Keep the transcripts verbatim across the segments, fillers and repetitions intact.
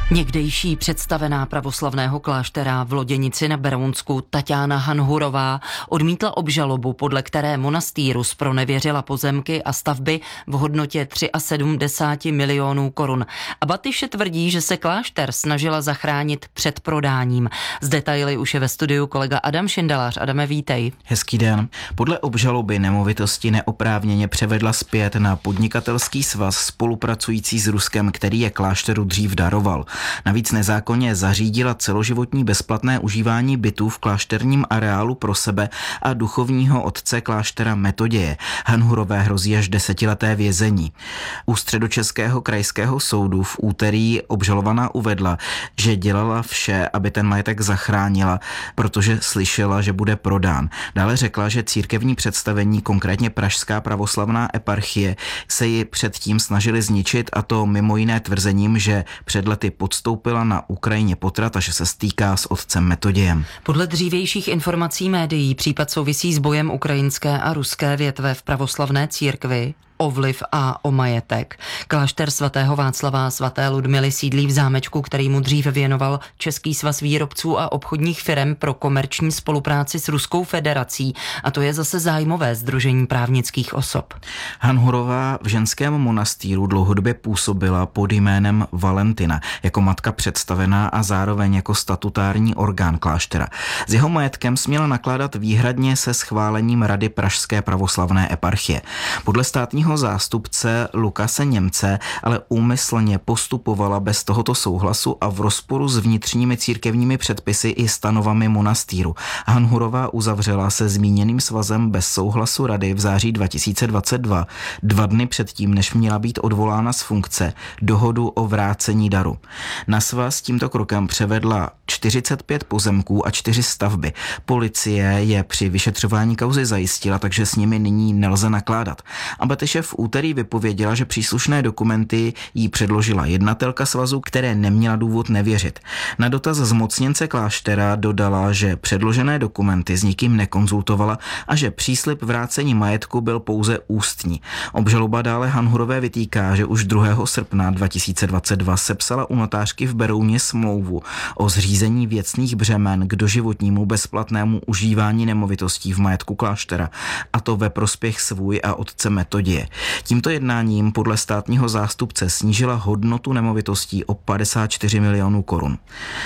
Někdejší představená pravoslavného kláštera v Loděnici na Berounsku Taťána Hanhurová odmítla obžalobu, podle které monastýru zpronevěřila pozemky a stavby v hodnotě sedmdesát tři milionů korun. A Batyše tvrdí, že se klášter snažila zachránit před prodáním. Z detaily už je ve studiu kolega Adam Šindelář. Adame, vítej. Hezký den. Podle obžaloby nemovitosti neoprávněně převedla zpět na podnikatelský svaz spolupracující s Ruskem, který je klášteru dřív daroval. Navíc nezákonně zařídila celoživotní bezplatné užívání bytů v klášterním areálu pro sebe a duchovního otce kláštera Metoděje. Hanhurové hrozí až desetileté vězení. U Středočeského krajského soudu v úterý obžalovaná uvedla, že dělala vše, aby ten majetek zachránila, protože slyšela, že bude prodán. Dále řekla, že církevní představení, konkrétně Pražská pravoslavná eparchie, se ji předtím snažili zničit, a to mimo jiné tvrzením, že před lety podstoupila na Ukrajině potrat a že se stýká s otcem Metodějem. Podle dřívějších informací médií případ souvisí s bojem ukrajinské a ruské větve v pravoslavné církvi o vliv a o majetek. Klášter svatého Václava a svaté Ludmily sídlí v zámečku, který mu dříve věnoval Český svaz výrobců a obchodních firem pro komerční spolupráci s Ruskou federací, a to je zase zájmové sdružení právnických osob. Hanhurová v ženském monastýru dlouhodobě působila pod jménem Valentina jako matka představená a zároveň jako statutární orgán kláštera. S jeho majetkem směla nakládat výhradně se schválením Rady Pražské pravoslavné eparchie. Podle státního zástupce Lukase Němce ale úmyslně postupovala bez tohoto souhlasu a v rozporu s vnitřními církevními předpisy i stanovami monastýru. Hanhurová uzavřela se zmíněným svazem bez souhlasu rady v září dva tisíce dvacet dva, dva dny předtím, než měla být odvolána z funkce, dohodu o vrácení daru. Na svaz tímto krokem převedla čtyřicet pět pozemků a čtyři stavby. Policie je při vyšetřování kauzy zajistila, takže s nimi nyní nelze nakládat. A Batyše v úterý vypověděla, že příslušné dokumenty jí předložila jednatelka svazu, které neměla důvod nevěřit. Na dotaz zmocněnce kláštera dodala, že předložené dokumenty s nikým nekonzultovala a že příslib vrácení majetku byl pouze ústní. Obžaloba dále Hanhurové vytýká, že už druhého srpna dva tisíce dvacet dva sepsala u notářky v Berouně smlouvu o zřízení věcných břemen k doživotnímu bezplatnému užívání nemovitostí v majetku kláštera, a to ve prospěch svůj a otce Metoděje. Tímto jednáním podle státního zástupce snížila hodnotu nemovitostí o padesát čtyři milionů korun.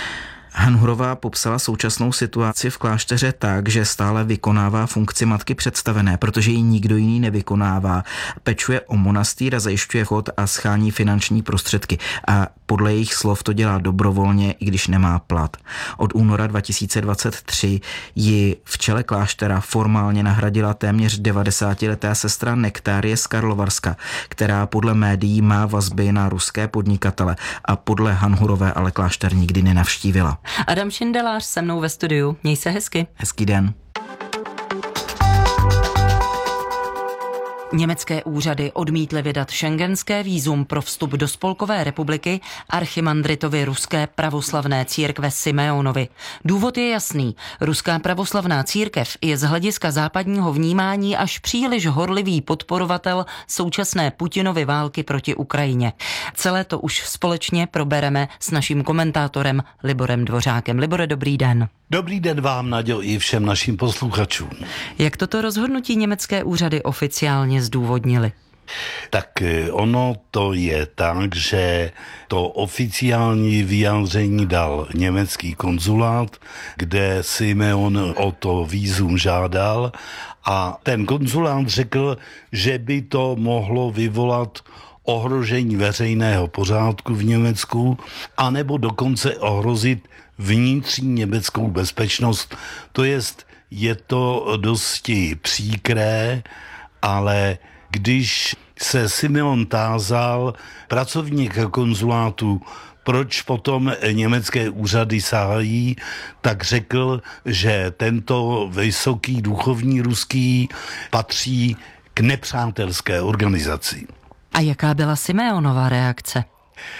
Hanhurová popsala současnou situaci v klášteře tak, že stále vykonává funkci matky představené, protože ji nikdo jiný nevykonává. Pečuje o monastýr a zajišťuje chod a schání finanční prostředky. A podle jejich slov to dělá dobrovolně, i když nemá plat. Od února dva tisíce dvacet tři ji v čele kláštera formálně nahradila téměř devadesátiletá sestra Nektárie z Karlovarska, která podle médií má vazby na ruské podnikatele, a podle Hanhurové ale klášter nikdy nenavštívila. Adam Šindelář se mnou ve studiu. Měj se hezky. Hezký den. Německé úřady odmítly vydat schengenské vízum pro vstup do Spolkové republiky archimandritovi ruské pravoslavné církve Simeonovi. Důvod je jasný. Ruská pravoslavná církev je z hlediska západního vnímání až příliš horlivý podporovatel současné Putinovy války proti Ukrajině. Celé to už společně probereme s naším komentátorem Liborem Dvořákem. Libore, dobrý den. Dobrý den vám, Naďo, i všem našim posluchačům. Jak toto rozhodnutí německé úřady oficiálně zdůvodnili? Tak ono to je tak, že to oficiální vyjádření dal německý konzulát, kde Simeon o to vízum žádal, a ten konzulát řekl, že by to mohlo vyvolat ohrožení veřejného pořádku v Německu, anebo dokonce ohrozit vnitřní německou bezpečnost. To jest, je to dosti příkré, ale když se Simeon tázal pracovníka konzulátu, proč potom německé úřady sahají, tak řekl, že tento vysoký duchovní ruský patří k nepřátelské organizaci. A jaká byla Simeonova reakce?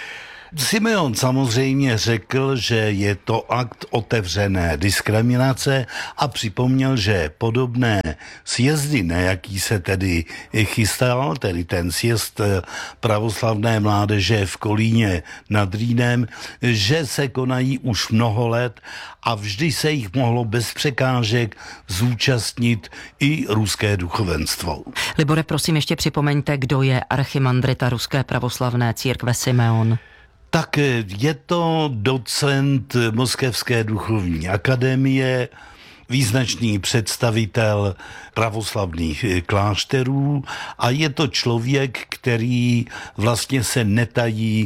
Simeon samozřejmě řekl, že je to akt otevřené diskriminace a připomněl, že podobné sjezdy, na jaký se tedy chystal, tedy ten sjezd pravoslavné mládeže v Kolíně nad Rýnem, že se konají už mnoho let a vždy se jich mohlo bez překážek zúčastnit i ruské duchovenstvo. Libore, prosím, ještě připomeňte, kdo je archimandrita Ruské pravoslavné církve Simeon. Tak je to docent Moskevské duchovní akademie, význačný představitel pravoslavných klášterů a je to člověk, který vlastně se netají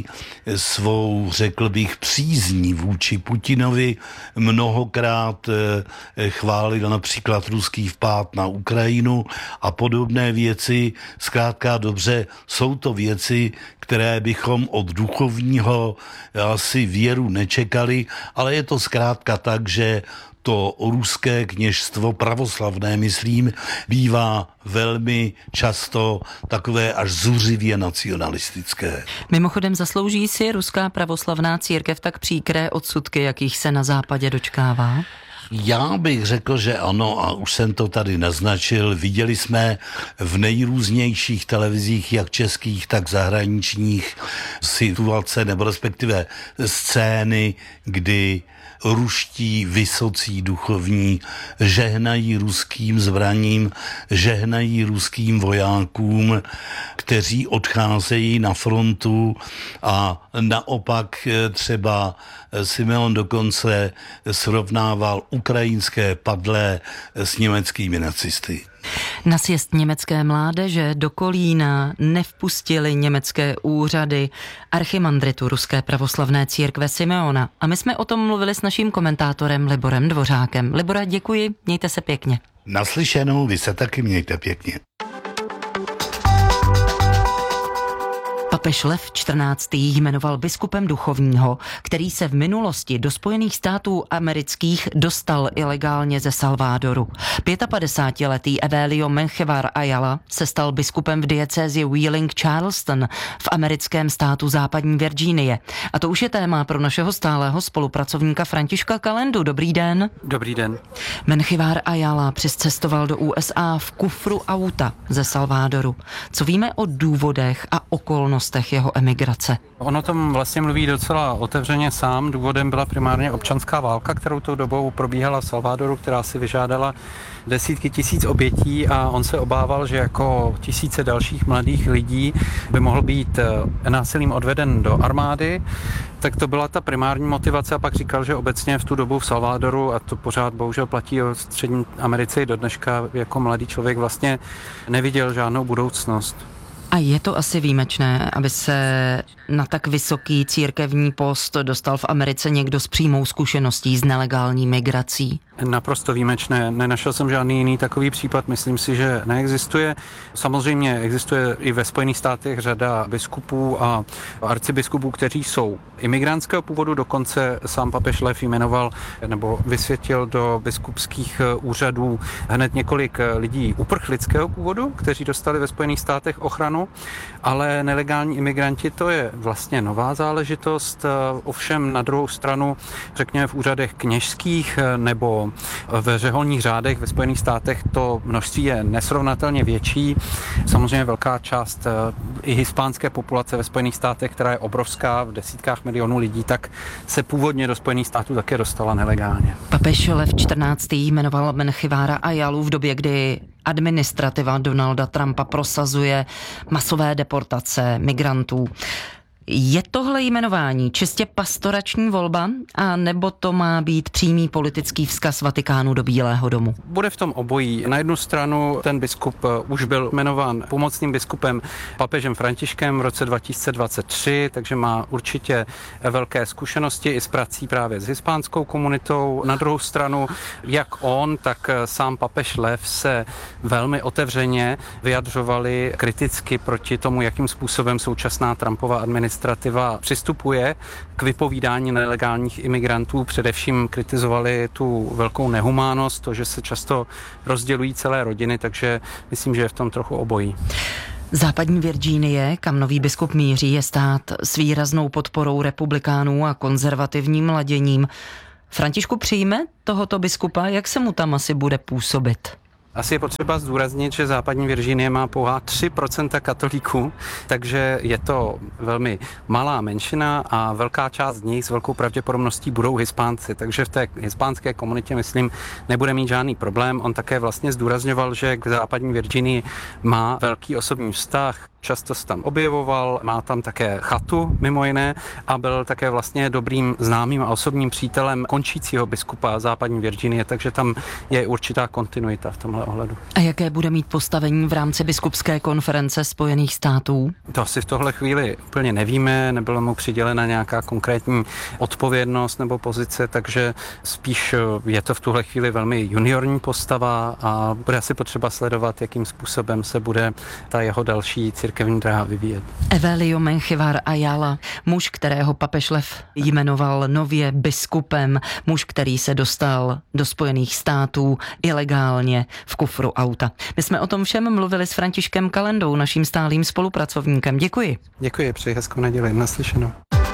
svou, řekl bych, přízní vůči Putinovi. Mnohokrát chválil například ruský vpád na Ukrajinu a podobné věci. Zkrátka dobře, jsou to věci, které bychom od duchovního asi věru nečekali, ale je to zkrátka tak, že to ruské kněžstvo pravoslavné, myslím, bývá velmi často takové až zuřivě nacionalistické. Mimochodem, zaslouží si Ruská pravoslavná církev tak příkré odsudky, jakých se na západě dočkává? Já bych řekl, že ano, a už jsem to tady naznačil. Viděli jsme v nejrůznějších televizích, jak českých, tak zahraničních, situace nebo respektive scény, kdy ruští vysocí duchovní žehnají ruským zbraním, žehnají ruským vojákům, kteří odcházejí na frontu a naopak třeba Simeon dokonce srovnával ukrajinské padlé s německými nacisty. Na sjezd německé mládeže do Kolína nevpustili německé úřady archimandritu Ruské pravoslavné církve Simeona. A my jsme o tom mluvili s naším komentátorem Liborem Dvořákem. Libora, děkuji, mějte se pěkně. Naslyšenou, vy se taky mějte pěkně. Papež Lev čtrnáctý jmenoval biskupem duchovního, který se v minulosti do Spojených států amerických dostal ilegálně ze Salvadoru. padesátipětiletý Evelio Menjivar Ayala se stal biskupem v diecézi Wheeling-Charleston v americkém státu západní Virginie. A to už je téma pro našeho stálého spolupracovníka Františka Kalendu. Dobrý den. Dobrý den. Menjivar Ayala přiscestoval do U S A v kufru auta ze Salvadoru. Co víme o důvodech a okolnostech jeho emigrace? On o tom vlastně mluví docela otevřeně sám. Důvodem byla primárně občanská válka, kterou tou dobou probíhala v Salvadoru, která si vyžádala desítky tisíc obětí a on se obával, že jako tisíce dalších mladých lidí by mohl být násilím odveden do armády. Tak to byla ta primární motivace a pak říkal, že obecně v tu dobu v Salvadoru, a to pořád bohužel platí o Střední Americe i do dneška, jako mladý člověk vlastně neviděl žádnou budoucnost. A je to asi výjimečné, aby se na tak vysoký církevní post dostal v Americe někdo s přímou zkušeností s nelegální migrací? Naprosto výjimečné. Nenašel jsem žádný jiný takový případ, myslím si, že neexistuje. Samozřejmě existuje i ve Spojených státech řada biskupů a arcibiskupů, kteří jsou imigrantského původu, dokonce sám papež Lev jmenoval nebo vysvětil do biskupských úřadů hned několik lidí uprchlického původu, kteří dostali ve Spojených státech ochranu, ale nelegální imigranti to je vlastně nová záležitost, ovšem na druhou stranu, řekněme v úřadech kněžských nebo ve řeholních řádech ve Spojených státech to množství je nesrovnatelně větší. Samozřejmě velká část i hispánské populace ve Spojených státech, která je obrovská, v desítkách milionů lidí, tak se původně do Spojených států také dostala nelegálně. Papež Lev čtrnáctý jmenoval Menjivara Ayalu v době, kdy administrativa Donalda Trumpa prosazuje masové deportace migrantů. Je tohle jmenování čistě pastorační volba, a nebo to má být přímý politický vzkaz Vatikánu do Bílého domu? Bude v tom obojí. Na jednu stranu ten biskup už byl jmenován pomocným biskupem papežem Františkem v roce dva tisíce dvacet tři, takže má určitě velké zkušenosti i s prací právě s hispánskou komunitou. Na druhou stranu, jak on, tak sám papež Lev se velmi otevřeně vyjadřovali kriticky proti tomu, jakým způsobem současná Trumpova administrativa přistupuje k vypovídání nelegálních imigrantů. Především kritizovali tu velkou nehumánnost, to, že se často rozdělují celé rodiny, takže myslím, že je v tom trochu obojí. Západní Virginie, kam nový biskup míří, je stát s výraznou podporou republikánů a konzervativním laděním. Františku, přijme tohoto biskupa, jak se mu tam asi bude působit? Asi je potřeba zdůraznit, že západní Virginie má pouhá tři procenta katolíků, takže je to velmi malá menšina a velká část z nich s velkou pravděpodobností budou Hispánci, takže v té hispánské komunitě, myslím, nebude mít žádný problém. On také vlastně zdůrazňoval, že k západní Virginii má velký osobní vztah, často se tam objevoval, má tam také chatu mimo jiné a byl také vlastně dobrým známým a osobním přítelem končícího biskupa západní Virginie, takže tam je určitá kontinuita v tomhle ohledu. A jaké bude mít postavení v rámci biskupské konference Spojených států? To asi v tohle chvíli úplně nevíme, nebyla mu přidělena nějaká konkrétní odpovědnost nebo pozice, takže spíš je to v tuhle chvíli velmi juniorní postava a bude asi potřeba sledovat, jakým způsobem se bude ta jeho další církevní dráha vyvíjet. Evelio Menjivar Ayala, muž, kterého papež Lev jmenoval nově biskupem, muž, který se dostal do Spojených států ilegálně v kufru auta. My jsme o tom všem mluvili s Františkem Kalendou, naším stálým spolupracovníkem. Děkuji. Děkuji, přeji hezkou neděli. Naslyšenou.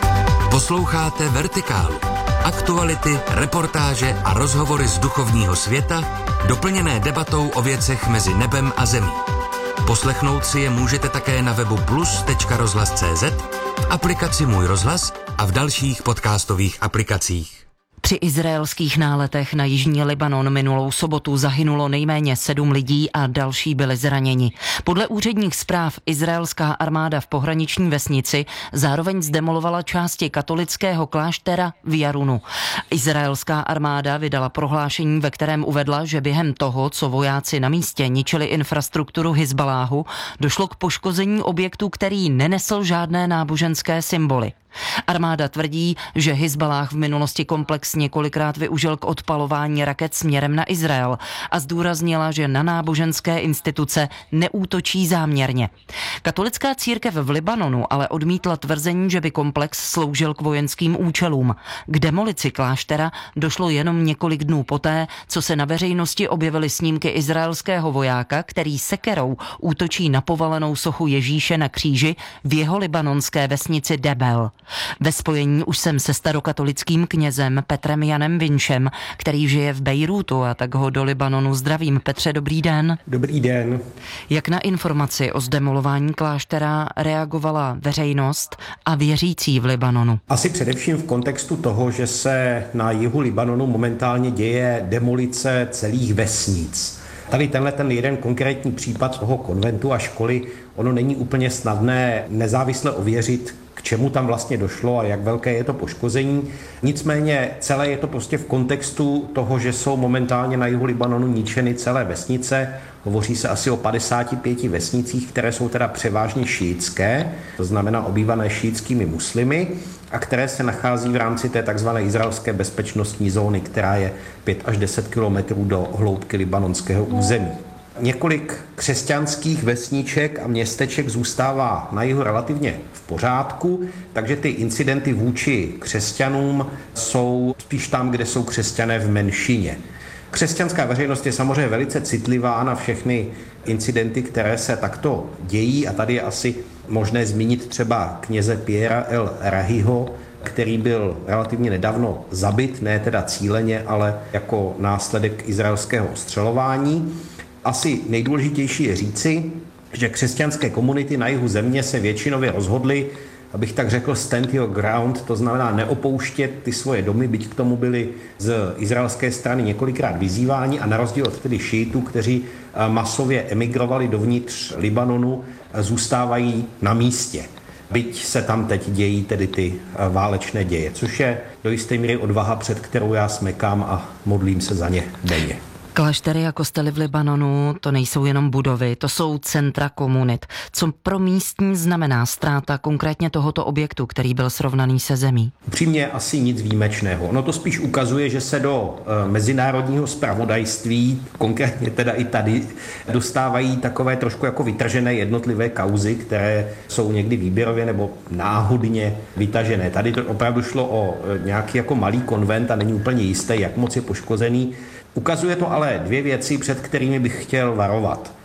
Posloucháte Vertikálu. Aktuality, reportáže a rozhovory z duchovního světa, doplněné debatou o věcech mezi nebem a zemí. Poslechnout si je můžete také na webu plus tečka rozhlas tečka cé zet, v aplikaci Můj rozhlas a v dalších podcastových aplikacích. Při izraelských náletech na jižní Libanon minulou sobotu zahynulo nejméně sedm lidí a další byli zraněni. Podle úředních zpráv izraelská armáda v pohraniční vesnici zároveň zdemolovala části katolického kláštera v Jarunu. Izraelská armáda vydala prohlášení, ve kterém uvedla, že během toho, co vojáci na místě ničili infrastrukturu Hizbaláhu, došlo k poškození objektu, který nenesl žádné náboženské symboly. Armáda tvrdí, že Hizballáh v minulosti komplex několikrát využil k odpalování raket směrem na Izrael a zdůraznila, že na náboženské instituce neútočí záměrně. Katolická církev v Libanonu ale odmítla tvrzení, že by komplex sloužil k vojenským účelům. K demolici kláštera došlo jenom několik dnů poté, co se na veřejnosti objevily snímky izraelského vojáka, který sekerou útočí na povalenou sochu Ježíše na kříži v jeho libanonské vesnici Debel. Ve spojení už jsem se starokatolickým knězem Petrem Janem Vinčem, který žije v Bejrútu, a tak ho do Libanonu zdravím. Petře, dobrý den. Dobrý den. Jak na informaci o zdemolování kláštera reagovala veřejnost a věřící v Libanonu? Asi především v kontextu toho, že se na jihu Libanonu momentálně děje demolice celých vesnic. Tady tenhle ten jeden konkrétní případ toho konventu a školy, ono není úplně snadné nezávisle ověřit, k čemu tam vlastně došlo a jak velké je to poškození. Nicméně celé je to prostě v kontextu toho, že jsou momentálně na jihu Libanonu ničeny celé vesnice. Hovoří se asi o padesáti pěti vesnicích, které jsou teda převážně šíitské, to znamená obývané šíitskými muslimy, a které se nachází v rámci té takzvané izraelské bezpečnostní zóny, která je pět až deset kilometrů do hloubky libanonského území. Několik křesťanských vesniček a městeček zůstává na jihu relativně v pořádku, takže ty incidenty vůči křesťanům jsou spíš tam, kde jsou křesťané v menšině. Křesťanská veřejnost je samozřejmě velice citlivá na všechny incidenty, které se takto dějí, a tady je asi možné zmínit třeba kněze Piera El Rahiho, který byl relativně nedávno zabit, ne teda cíleně, ale jako následek izraelského ostřelování. Asi nejdůležitější je říci, že křesťanské komunity na jihu země se většinově rozhodly, abych tak řekl, stand your ground, to znamená neopouštět ty svoje domy, byť k tomu byli z izraelské strany několikrát vyzýváni, a na rozdíl od tedy šíitů, kteří masově emigrovali dovnitř Libanonu, zůstávají na místě. Byť se tam teď dějí tedy ty válečné děje, což je do jisté míry odvaha, před kterou já smekám a modlím se za ně denně. Kláštery a kostely v Libanonu to nejsou jenom budovy, to jsou centra komunit. Co pro místní znamená ztráta konkrétně tohoto objektu, který byl srovnaný se zemí? Upřímně asi nic výjimečného. Ono to spíš ukazuje, že se do e, mezinárodního zpravodajství, konkrétně teda i tady, dostávají takové trošku jako vytržené jednotlivé kauzy, které jsou někdy výběrově nebo náhodně vytažené. Tady to opravdu šlo o e, nějaký jako malý konvent a není úplně jisté, jak moc je poškozený. Ukazuje to ale dvě věci, před kterými bych chtěl varovat.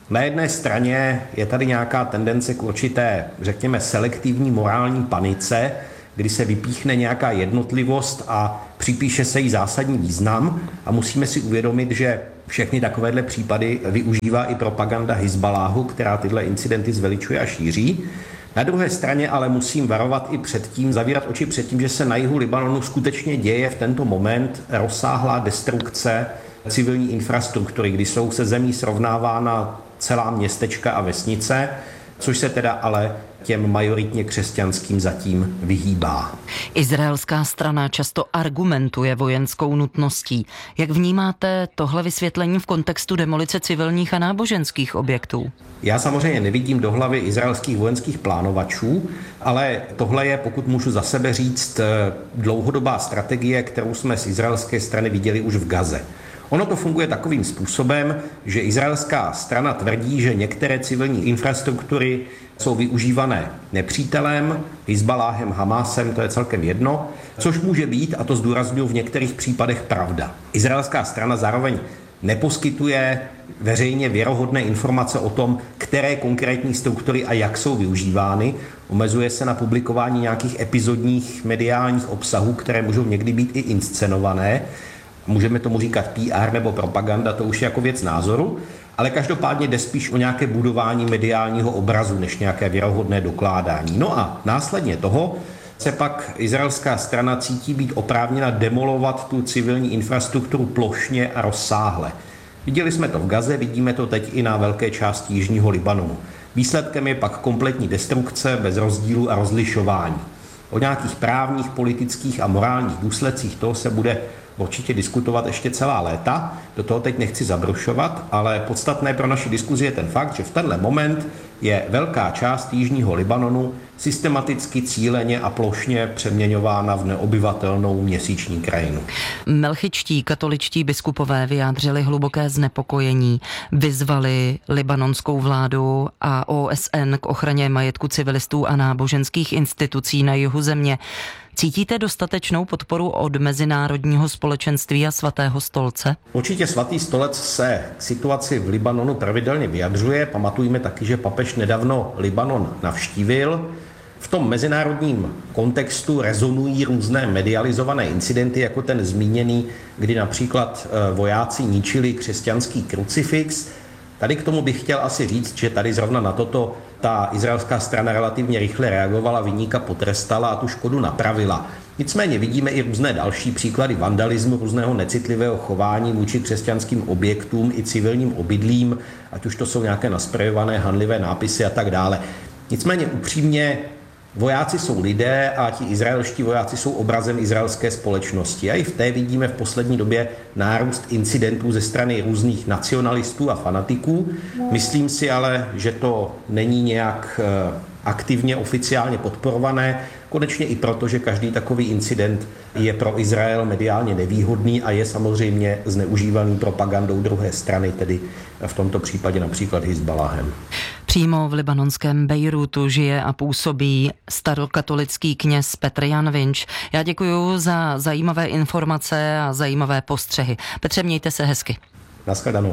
Na jedné straně je tady nějaká tendence k určité, řekněme, selektivní morální panice, kdy se vypíchne nějaká jednotlivost a připíše se jí zásadní význam a musíme si uvědomit, že všechny takovéhle případy využívá i propaganda Hizbaláhu, která tyhle incidenty zveličuje a šíří. Na druhé straně ale musím varovat i před tím, zavírat oči před tím, že se na jihu Libanonu skutečně děje v tento moment rozsáhlá destrukce civilní infrastruktury, kdy jsou se zemí srovnávána celá městečka a vesnice, což se teda ale těm majoritně křesťanským zatím vyhýbá. Izraelská strana často argumentuje vojenskou nutností. Jak vnímáte tohle vysvětlení v kontextu demolice civilních a náboženských objektů? Já samozřejmě nevidím do hlavy izraelských vojenských plánovačů, ale tohle je, pokud můžu za sebe říct, dlouhodobá strategie, kterou jsme z izraelské strany viděli už v Gaze. Ono to funguje takovým způsobem, že izraelská strana tvrdí, že některé civilní infrastruktury jsou využívané nepřítelem, Hizbaláhem, Hamásem, to je celkem jedno, což může být, a to zdůrazňuji, v některých případech pravda. Izraelská strana zároveň neposkytuje veřejně věrohodné informace o tom, které konkrétní struktury a jak jsou využívány. Omezuje se na publikování nějakých epizodních mediálních obsahů, které můžou někdy být i inscenované. Můžeme tomu říkat P R nebo propaganda, to už je jako věc názoru, ale každopádně jde spíš o nějaké budování mediálního obrazu, než nějaké věrohodné dokládání. No a následně toho se pak izraelská strana cítí být oprávněna demolovat tu civilní infrastrukturu plošně a rozsáhle. Viděli jsme to v Gaze, vidíme to teď i na velké části jižního Libanonu. Výsledkem je pak kompletní destrukce bez rozdílu a rozlišování. O nějakých právních, politických a morálních důsledcích toho se bude určitě diskutovat ještě celá léta, do toho teď nechci zabrušovat, ale podstatné pro naši diskuzi je ten fakt, že v tenhle moment je velká část jižního Libanonu systematicky, cíleně a plošně přeměňována v neobyvatelnou měsíční krajinu. Melchičtí katoličtí biskupové vyjádřili hluboké znepokojení, vyzvali libanonskou vládu a O S N k ochraně majetku civilistů a náboženských institucí na jihu země. Cítíte dostatečnou podporu od mezinárodního společenství a Svatého stolce? Určitě Svatý stolec se k situaci v Libanonu pravidelně vyjadřuje. Pamatujme taky, že papež nedávno Libanon navštívil. V tom mezinárodním kontextu rezonují různé medializované incidenty, jako ten zmíněný, kdy například vojáci ničili křesťanský krucifix. Tady k tomu bych chtěl asi říct, že tady zrovna na toto ta izraelská strana relativně rychle reagovala, viníka potrestala a tu škodu napravila. Nicméně vidíme i různé další příklady vandalismu, různého necitlivého chování vůči křesťanským objektům i civilním obydlím, ať už to jsou nějaké nasprejované hanlivé nápisy a tak dále. Nicméně upřímně, vojáci jsou lidé a ti izraelští vojáci jsou obrazem izraelské společnosti. A i v té vidíme v poslední době nárůst incidentů ze strany různých nacionalistů a fanatiků. Myslím si ale, že to není nějak aktivně, oficiálně podporované. Konečně i proto, že každý takový incident je pro Izrael mediálně nevýhodný a je samozřejmě zneužívaný propagandou druhé strany, tedy v tomto případě například Hizbaláhem. Přímo v libanonském Bejrútu žije a působí starokatolický kněz Petr Jan Vinč. Já děkuji za zajímavé informace a zajímavé postřehy. Petře, mějte se hezky. Naschledanou.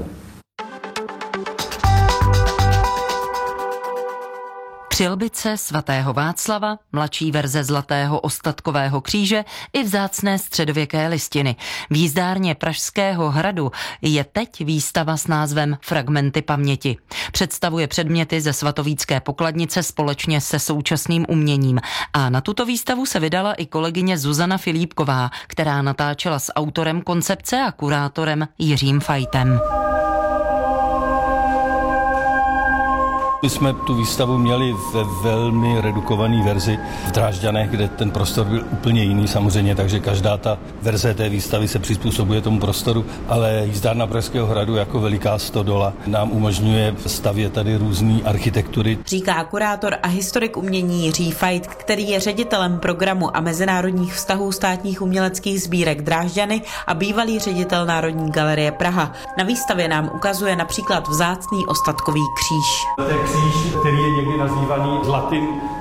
Přilbice svatého Václava, mladší verze zlatého ostatkového kříže i vzácné středověké listiny. V jízdárně Pražského hradu je teď výstava s názvem Fragmenty paměti. Představuje předměty ze svatovícké pokladnice společně se současným uměním. A na tuto výstavu se vydala i kolegyně Zuzana Filipková, která natáčela s autorem koncepce a kurátorem Jiřím Fajtem. My jsme tu výstavu měli ve velmi redukované verzi v Drážďanech, kde ten prostor byl úplně jiný samozřejmě, takže každá ta verze té výstavy se přizpůsobuje tomu prostoru, ale jízdárna Pražského hradu jako veliká stodola nám umožňuje stavět tady různé architektury. Říká kurátor a historik umění Jiří Fajt, který je ředitelem programu a mezinárodních vztahů státních uměleckých sbírek Drážďany a bývalý ředitel Národní galerie Praha. Na výstavě nám ukazuje například vzácný ostatkový kříž. Kříž, který je někdy nazývaný zlatým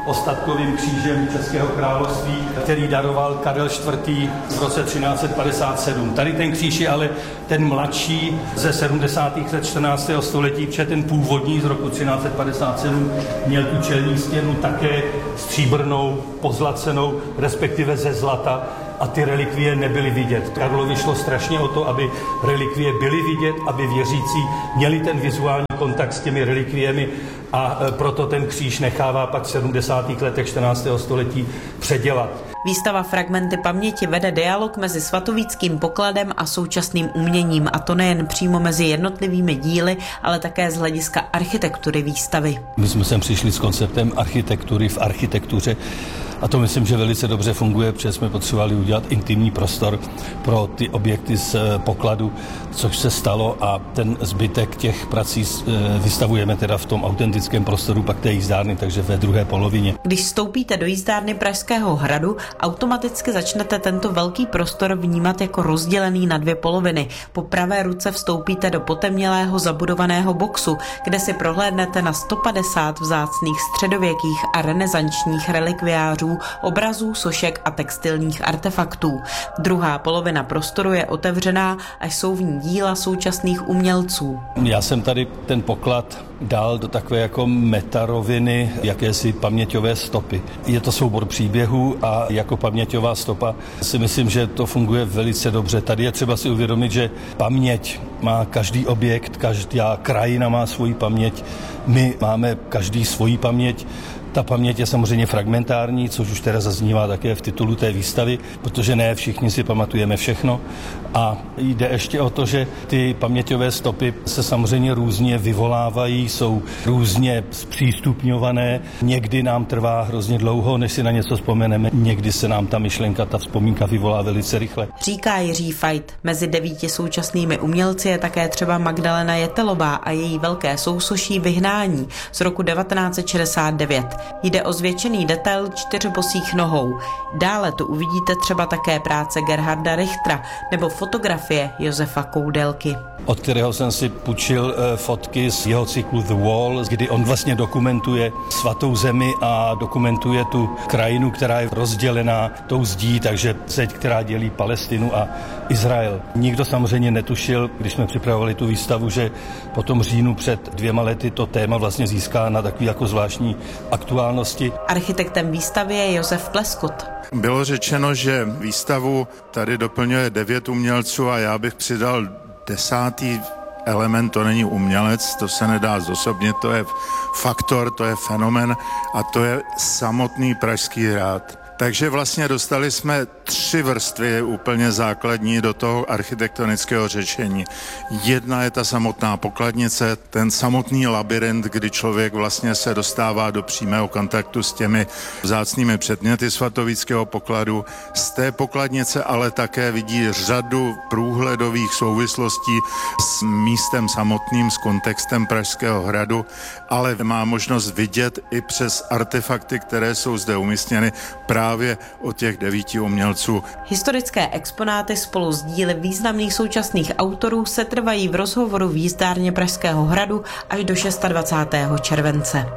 ostatkovým křížem Českého království, který daroval Karel čtvrtý v roce třináct set padesát sedm. Tady ten kříž je ale ten mladší ze sedmdesátých let čtrnáctého století, protože ten původní z roku třináct set padesát sedm měl tu čelní stěnu také stříbrnou, pozlacenou, respektive ze zlata, a ty relikvie nebyly vidět. Karlovi šlo strašně o to, aby relikvie byly vidět, aby věřící měli ten vizuální kontakt s těmi relikviemi, a proto ten kříž nechává pak v sedmdesátých letech čtrnáctého století předělat. Výstava Fragmenty paměti vede dialog mezi svatovíckým pokladem a současným uměním, a to nejen přímo mezi jednotlivými díly, ale také z hlediska architektury výstavy. My jsme sem přišli s konceptem architektury v architektuře, a to myslím, že velice dobře funguje, protože jsme potřebovali udělat intimní prostor pro ty objekty z pokladu, což se stalo, a ten zbytek těch prací vystavujeme teda v tom autentickém prostoru pak té jízdárny, takže ve druhé polovině. Když vstoupíte do jízdárny Pražského hradu, automaticky začnete tento velký prostor vnímat jako rozdělený na dvě poloviny. Po pravé ruce vstoupíte do potemnělého zabudovaného boxu, kde si prohlédnete na sto padesát vzácných středověkých a renesančních relikviářů, obrazů, sošek a textilních artefaktů. Druhá polovina prostoru je otevřená, až jsou v ní díla současných umělců. Já jsem tady ten poklad dal do takové jako metaroviny, jakési paměťové stopy. Je to soubor příběhů a jako paměťová stopa si myslím, že to funguje velice dobře. Tady je třeba si uvědomit, že paměť má každý objekt, každá krajina má svoji paměť, my máme každý svoji paměť. Ta paměť je samozřejmě fragmentární, což už teda zaznívá také v titulu té výstavy, protože ne všichni si pamatujeme všechno. A jde ještě o to, že ty paměťové stopy se samozřejmě různě vyvolávají, jsou různě zpřístupňované. Někdy nám trvá hrozně dlouho, než si na něco vzpomeneme. Někdy se nám ta myšlenka, ta vzpomínka vyvolá velice rychle. Říká Jiří Fajt. Mezi devíti současnými umělci je také třeba Magdalena Jetelová a její velké sousoší Vyhnání z roku devatenáct set šedesát devět. Jde o zvětšený detail čtyř bosých nohou. Dále tu uvidíte třeba také práce Gerharda Richtera nebo fotografie Josefa Koudelky, od kterého jsem si půjčil fotky z jeho cyklu The Wall, kdy on vlastně dokumentuje svatou zemi a dokumentuje tu krajinu, která je rozdělená tou zdí, takže zeď, která dělí Palestinu a Izrael. Nikdo samozřejmě netušil, když jsme připravovali tu výstavu, že po tom říjnu před dvěma lety to téma vlastně získá na takový jako zvláštní aktuálnosti. Architektem výstavy je Josef Pleskot. Bylo řečeno, že výstavu tady doplňuje devět umělců a já bych přidal desátý element, to není umělec, to se nedá zosobnit, to je faktor, to je fenomén a to je samotný Pražský hrad. Takže vlastně dostali jsme tři vrstvy úplně základní do toho architektonického řešení. Jedna je ta samotná pokladnice, ten samotný labyrint, kdy člověk vlastně se dostává do přímého kontaktu s těmi vzácnými předměty svatovíckého pokladu. Z té pokladnice ale také vidí řadu průhledových souvislostí s místem samotným, s kontextem Pražského hradu, ale má možnost vidět i přes artefakty, které jsou zde umístěny právě od těch devíti umělců. Historické exponáty spolu s díly významných současných autorů se trvají v rozhovoru v jízdárně Pražského hradu až do dvacátého šestého července.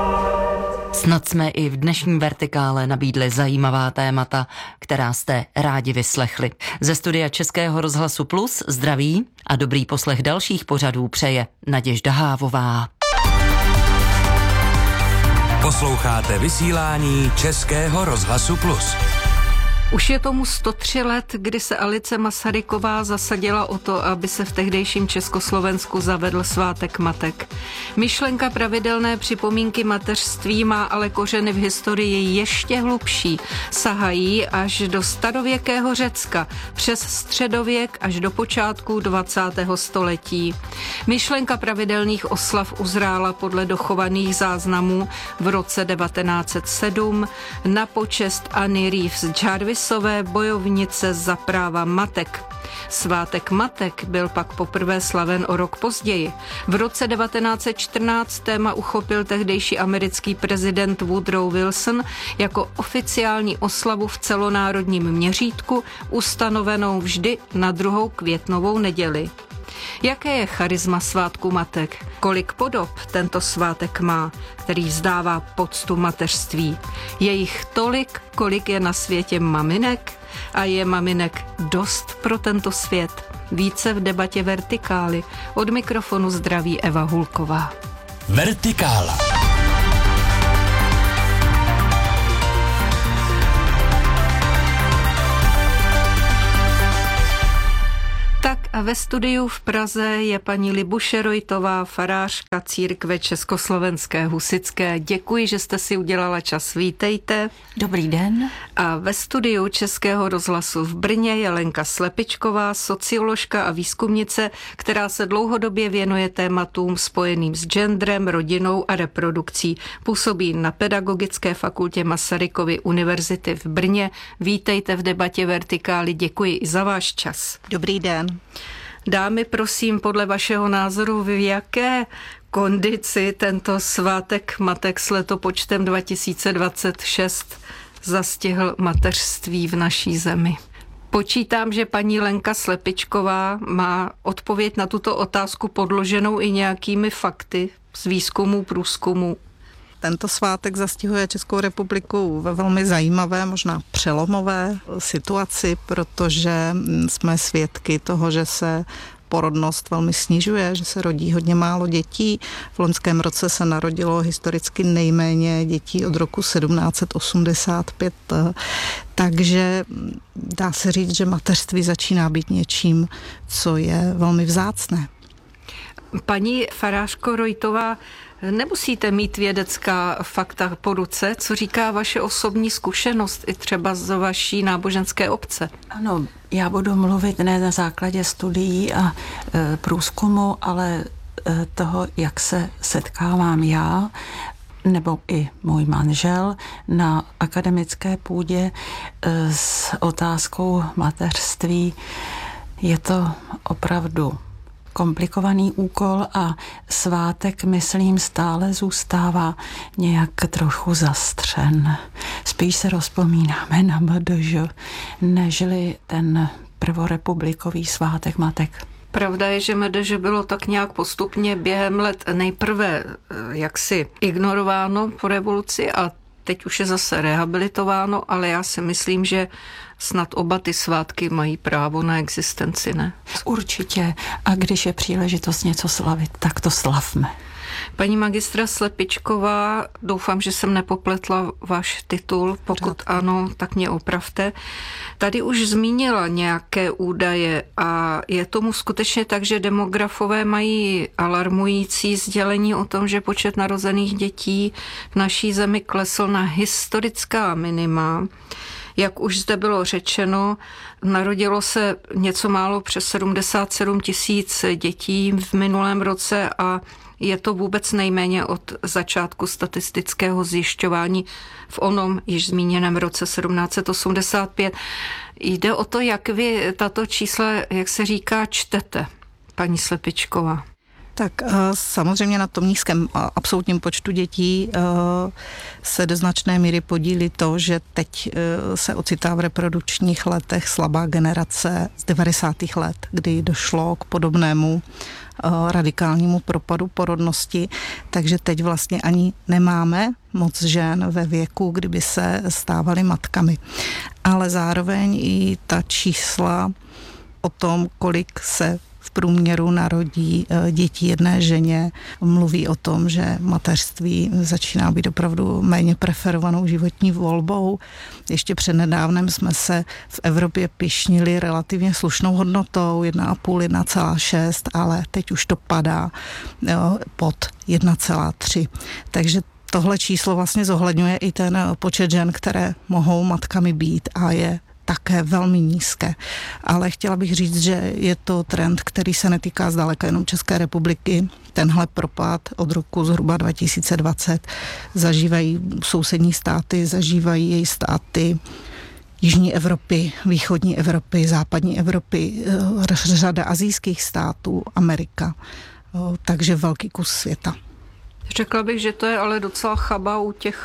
Snad jsme i v dnešní Vertikále nabídli zajímavá témata, která jste rádi vyslechli. Ze studia Českého rozhlasu Plus zdraví a dobrý poslech dalších pořadů přeje Naděžda Hávová. Posloucháte vysílání Českého rozhlasu Plus. Už je tomu sto tři let, kdy se Alice Masaryková zasadila o to, aby se v tehdejším Československu zavedl svátek matek. Myšlenka pravidelné připomínky mateřství má ale kořeny v historii ještě hlubší. Sahají až do starověkého Řecka, přes středověk až do počátku dvacátého století. Myšlenka pravidelných oslav uzrála podle dochovaných záznamů v roce devatenáct set sedm na počest Anny Reeves Jarvis, bojovnice za práva matek. Svátek matek byl pak poprvé slaven o rok později. V roce devatenáct set čtrnáct téma uchopil tehdejší americký prezident Woodrow Wilson jako oficiální oslavu v celonárodním měřítku, ustanovenou vždy na druhou květnovou neděli. Jaké je charisma svátku matek? Kolik podob tento svátek má, který vzdává poctu mateřství? Je jich tolik, kolik je na světě maminek? A je maminek dost pro tento svět? Více v debatě Vertikály. Od mikrofonu zdraví Eva Hulková. Vertikála. Tak a ve studiu v Praze je paní Libuše Rojtová, farářka církve Československé husitské. Děkuji, že jste si udělala čas. Vítejte. Dobrý den. A ve studiu Českého rozhlasu v Brně je Lenka Slepičková, socioložka a výzkumnice, která se dlouhodobě věnuje tématům spojeným s genderem, rodinou a reprodukcí. Působí na Pedagogické fakultě Masarykovy univerzity v Brně. Vítejte v debatě Vertikály. Děkuji i za váš čas. Dobrý den. Dámy, prosím, podle vašeho názoru, v jaké kondici tento svátek matek s letopočtem dva tisíce dvacet šest zastihl mateřství v naší zemi? Počítám, že paní Lenka Slepičková má odpověď na tuto otázku podloženou i nějakými fakty z výzkumu, průzkumu. Tento svátek zastihuje Českou republiku ve velmi zajímavé, možná přelomové situaci, protože jsme svědky toho, že se porodnost velmi snižuje, že se rodí hodně málo dětí. V loňském roce se narodilo historicky nejméně dětí od roku sedmnáct osmdesát pět, takže dá se říct, že mateřství začíná být něčím, co je velmi vzácné. Paní farářko Rojtová, nemusíte mít vědecká fakta po ruce, co říká vaše osobní zkušenost i třeba z vaší náboženské obce. Ano, já budu mluvit ne na základě studií a e, průzkumu, ale e, toho, jak se setkávám já nebo i můj manžel na akademické půdě e, s otázkou mateřství. Je to opravdu komplikovaný úkol a svátek, myslím, stále zůstává nějak trochu zastřen. Spíš se rozpomínáme na M D Ž, nežli ten prvorepublikový svátek matek. Pravda je, že M D Ž bylo tak nějak postupně během let nejprve jaksi ignorováno po revoluci a teď už je zase rehabilitováno, ale já si myslím, že snad oba ty svátky mají právo na existenci, ne? Určitě. A když je příležitost něco slavit, tak to slavme. Paní magistra Slepičková, doufám, že jsem nepopletla váš titul. Pokud ano, tak mě opravte. Tady už zmínila nějaké údaje a je tomu skutečně tak, že demografové mají alarmující sdělení o tom, že počet narozených dětí v naší zemi klesl na historická minima. Jak už zde bylo řečeno, narodilo se něco málo přes sedmdesát sedm tisíc dětí v minulém roce a je to vůbec nejméně od začátku statistického zjišťování v onom již zmíněném roce sedmnáct osmdesát pět. Jde o to, jak vy tato čísla, jak se říká, čtete, paní Slepičková. Tak samozřejmě na tom nízkém absolutním počtu dětí se do značné míry podílí to, že teď se ocitá v reprodukčních letech slabá generace z devadesátých let, kdy došlo k podobnému radikálnímu propadu porodnosti, takže teď vlastně ani nemáme moc žen ve věku, kdyby se stávaly matkami. Ale zároveň i ta čísla o tom, kolik se v průměru narodí dětí jedné ženě, mluví o tom, že mateřství začíná být opravdu méně preferovanou životní volbou. Ještě přednedávnem jsme se v Evropě pyšnili relativně slušnou hodnotou jedna celá pět, jedna celá šest, ale teď už to padá pod jedna celá tři. Takže tohle číslo vlastně zohledňuje i ten počet žen, které mohou matkami být a je také velmi nízké. Ale chtěla bych říct, že je to trend, který se netýká zdaleka jenom České republiky. Tenhle propad od roku zhruba dva tisíce dvacet zažívají sousední státy, zažívají její státy Jižní Evropy, východní Evropy, západní Evropy, řada asijských států, Amerika. Takže velký kus světa. Řekla bych, že to je ale docela chabá útěcha.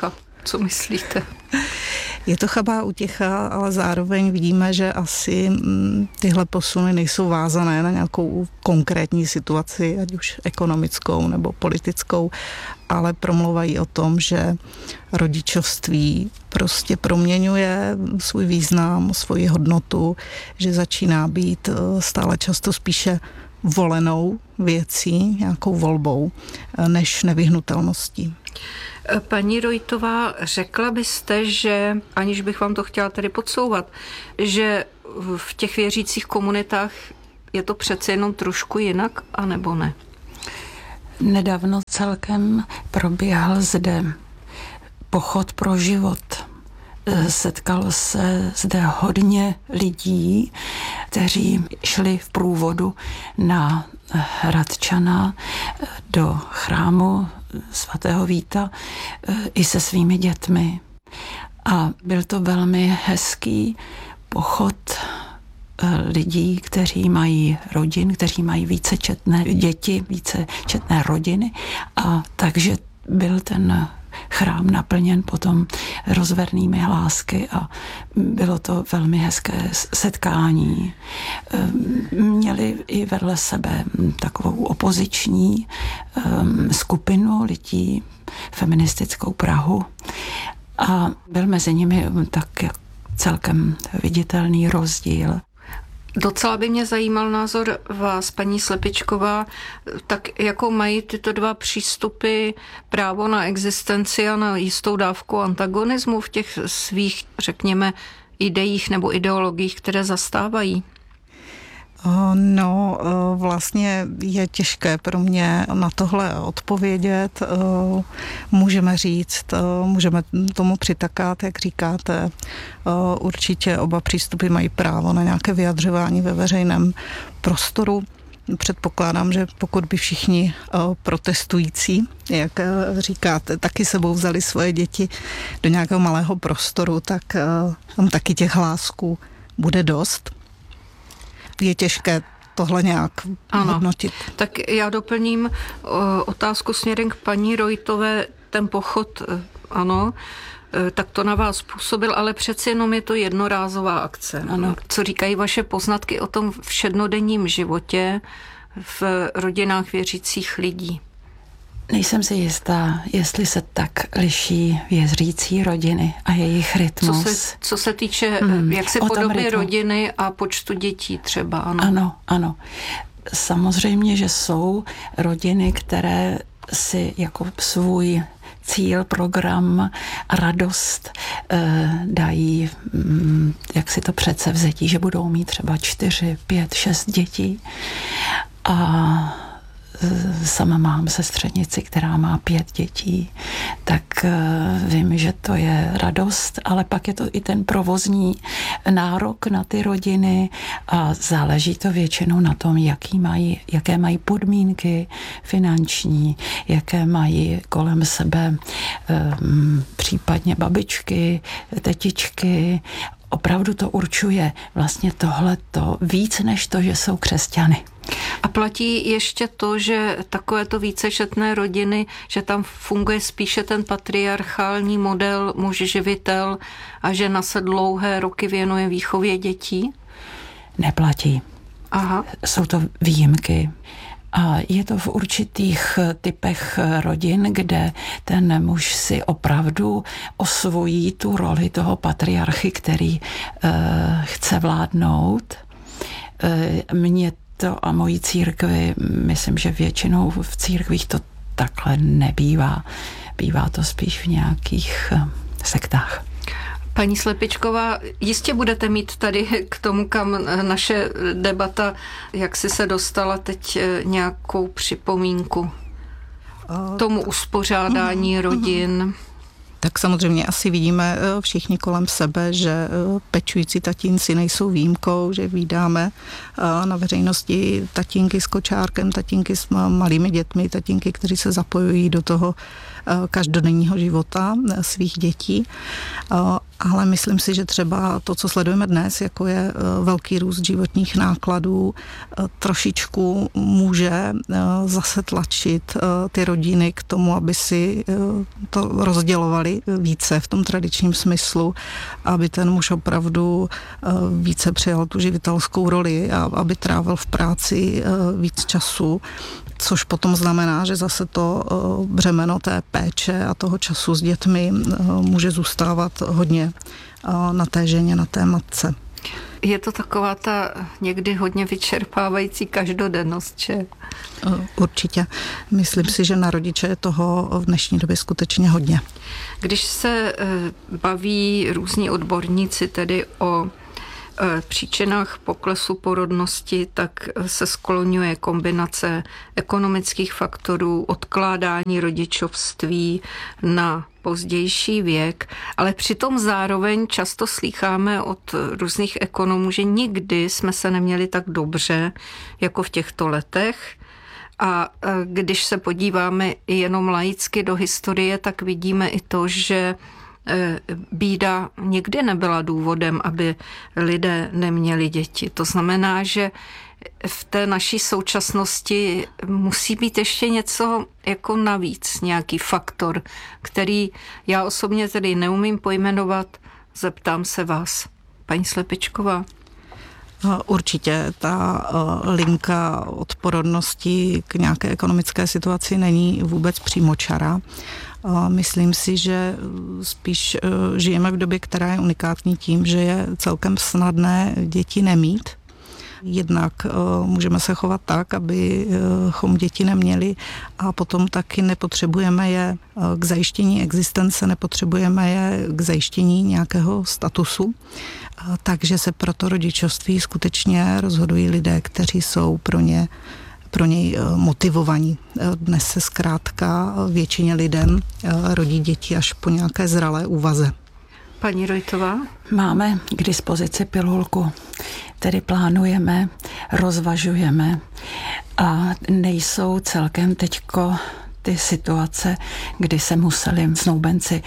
Co myslíte? Je to chabá útěcha, ale zároveň vidíme, že asi tyhle posuny nejsou vázané na nějakou konkrétní situaci, ať už ekonomickou nebo politickou, ale promluvají o tom, že rodičovství prostě proměňuje svůj význam, svoji hodnotu, že začíná být stále často spíše volenou věcí, nějakou volbou, než nevyhnutelností. Paní Rojtová, řekla byste, že, aniž bych vám to chtěla tady podsouvat, že v těch věřících komunitách je to přece jenom trošku jinak, anebo ne? Nedávno celkem proběhl zde pochod pro život. Setkalo se zde hodně lidí, kteří šli v průvodu na Hradčana do chrámu svatého Víta i se svými dětmi. A byl to velmi hezký pochod lidí, kteří mají rodin, kteří mají vícečetné děti, vícečetné rodiny. A takže byl ten chrám naplněn potom rozvernými hlásky a bylo to velmi hezké setkání. Měli i vedle sebe takovou opoziční skupinu lidí, feministickou Prahu, a byl mezi nimi tak celkem viditelný rozdíl. Docela by mě zajímal názor vás, paní Slepičková, tak jako mají tyto dva přístupy, právo na existenci a na jistou dávku antagonismu v těch svých, řekněme, ideích nebo ideologiích, které zastávají? No, vlastně je těžké pro mě na tohle odpovědět. Můžeme říct, můžeme tomu přitakat, jak říkáte. Určitě oba přístupy mají právo na nějaké vyjadřování ve veřejném prostoru. Předpokládám, že pokud by všichni protestující, jak říkáte, taky sebou vzali svoje děti do nějakého malého prostoru, tak tam taky těch hlásků bude dost. Je těžké tohle nějak ano. hodnotit. Tak já doplním o, otázku směrem k paní Rojtové. Ten pochod, ano, tak to na vás působil, ale přeci jenom je to jednorázová akce. Ano. Co říkají vaše poznatky o tom všednodenním životě v rodinách věřících lidí? Nejsem si jistá, jestli se tak liší věřící rodiny a jejich rytmus. Co se, co se týče hmm, jaksi podoby rodiny a počtu dětí třeba, ano. Ano, ano. Samozřejmě, že jsou rodiny, které si jako svůj cíl, program, radost eh, dají, hm, jak si to předsevzetí, že budou mít třeba čtyři, pět, šest dětí. A sama mám sestřenici, která má pět dětí, tak vím, že to je radost, ale pak je to i ten provozní nárok na ty rodiny a záleží to většinou na tom, jaký mají, jaké mají podmínky finanční, jaké mají kolem sebe um, případně babičky, tetičky. Opravdu to určuje vlastně tohleto víc než to, že jsou křesťany. A platí ještě to, že takovéto vícečetné rodiny, že tam funguje spíše ten patriarchální model muž-živitel a žena se dlouhé roky věnuje výchově dětí? Neplatí. Aha. Jsou to výjimky. A je to v určitých typech rodin, kde ten muž si opravdu osvojí tu roli toho patriarchy, který uh, chce vládnout. Uh, mě to a mojí církvi, myslím, že většinou v církvích to takhle nebývá. Bývá to spíš v nějakých uh, sektách. Paní Slepičková, jistě budete mít tady k tomu, kam naše debata, jak si se dostala teď, nějakou připomínku tomu uspořádání rodin. Tak samozřejmě asi vidíme všichni kolem sebe, že pečující tatínci nejsou výjimkou, že vídáme na veřejnosti tatínky s kočárkem, tatínky s malými dětmi, tatínky, kteří se zapojují do toho každodenního života svých dětí. ale myslím si, že třeba to, co sledujeme dnes, jako je velký růst životních nákladů, trošičku může zase tlačit ty rodiny k tomu, aby si to rozdělovali více v tom tradičním smyslu, aby ten muž opravdu více přijal tu živitelskou roli a aby trávil v práci víc času, což potom znamená, že zase to břemeno té péče a toho času s dětmi může zůstávat hodně na té ženě, na té matce. Je to taková ta někdy hodně vyčerpávající každodennost, že? Určitě. Myslím si, že na rodiče je toho v dnešní době skutečně hodně. Když se baví různí odborníci tedy o příčinách poklesu porodnosti, tak se skloňuje kombinace ekonomických faktorů, odkládání rodičovství na pozdější věk, ale přitom zároveň často slýcháme od různých ekonomů, že nikdy jsme se neměli tak dobře jako v těchto letech. A když se podíváme jenom laicky do historie, tak vidíme i to, že bída nikdy nebyla důvodem, aby lidé neměli děti. To znamená, že v té naší současnosti musí být ještě něco jako navíc, nějaký faktor, který já osobně tedy neumím pojmenovat. Zeptám se vás, paní Slepičková. Určitě ta linka od porodnosti k nějaké ekonomické situaci není vůbec přímočará. Myslím si, že spíš žijeme v době, která je unikátní tím, že je celkem snadné děti nemít. Jednak můžeme se chovat tak, abychom děti neměli, a potom taky nepotřebujeme je k zajištění existence, nepotřebujeme je k zajištění nějakého statusu. Takže se pro to rodičovství skutečně rozhodují lidé, kteří jsou pro ně pro něj motivovaní. Dnes se zkrátka většině lidem rodí děti až po nějaké zralé úvaze. Paní Rojtová? Máme k dispozici pilulku, tedy plánujeme, rozvažujeme a nejsou celkem teďko ty situace, kdy se museli snoubenci